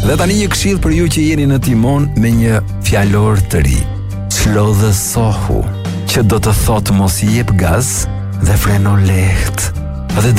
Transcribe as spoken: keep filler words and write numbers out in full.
Dhe tani një këshill për ju që jeni në timon me një fjalor të ri. Çlodhësohu, që do të thotë mos i jep gaz dhe freno lehtë.